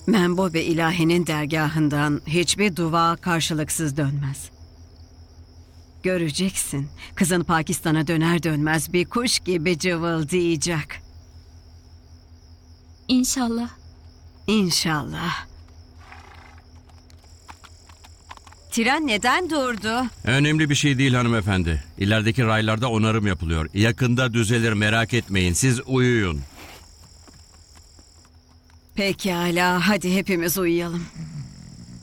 Menbobe ilahinin dergahından hiçbir dua karşılıksız dönmez. Göreceksin, kızın Pakistan'a döner dönmez bir kuş gibi cıvıldayacak. İnşallah. İnşallah. Tren neden durdu? Önemli bir şey değil hanımefendi. İlerideki raylarda onarım yapılıyor. Yakında düzelir, merak etmeyin. Siz uyuyun. Pekala, hadi hepimiz uyuyalım.